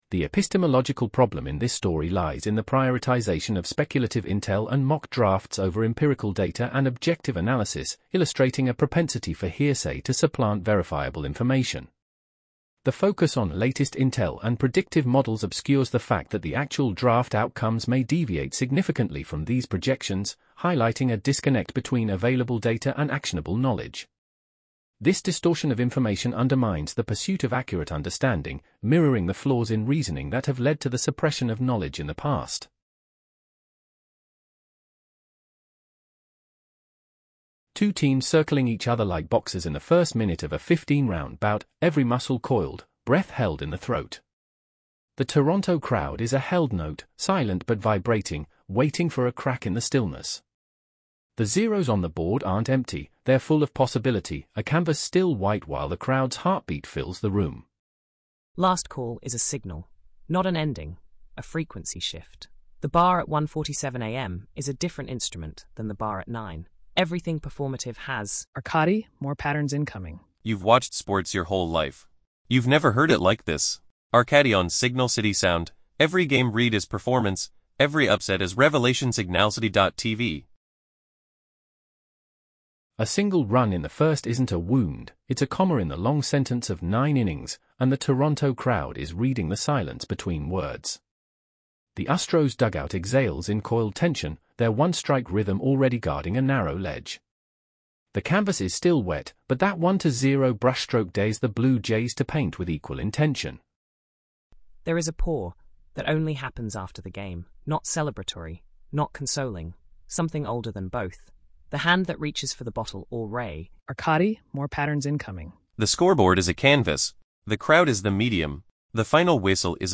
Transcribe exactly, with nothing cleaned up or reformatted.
The epistemological problem in this story lies in the prioritization of speculative intel and mock drafts over empirical data and objective analysis, illustrating a propensity for hearsay to supplant verifiable information. The focus on latest intel and predictive models obscures the fact that the actual draft outcomes may deviate significantly from these projections, highlighting a disconnect between available data and actionable knowledge. This distortion of information undermines the pursuit of accurate understanding, mirroring the flaws in reasoning that have led to the suppression of knowledge in the past. Two teams circling each other like boxers in the first minute of a fifteen-round bout, every muscle coiled, breath held in the throat. The Toronto crowd is a held note, silent but vibrating, waiting for a crack in the stillness. The zeros on the board aren't empty, they're full of possibility, a canvas still white while the crowd's heartbeat fills the room. Last call is a signal, not an ending, a frequency shift. The bar at one forty-seven a m is a different instrument than the bar at nine. Everything performative has Arcadi, more patterns incoming. You've watched sports your whole life. You've never heard it like this. Arcadi on Signal City Sound. Every game read is performance, every upset is revelation. Signal City dot T V. A single run in the first isn't a wound, it's a comma in the long sentence of nine innings, and the Toronto crowd is reading the silence between words. The Astros dugout exhales in coiled tension, their one-strike rhythm already guarding a narrow ledge. The canvas is still wet, but that one to zero brushstroke dares the Blue Jays to paint with equal intention. There is a pour that only happens after the game, not celebratory, not consoling, something older than both. The hand that reaches for the bottle or ray. Arcadi, more patterns incoming. The scoreboard is a canvas. The crowd is the medium. The final whistle is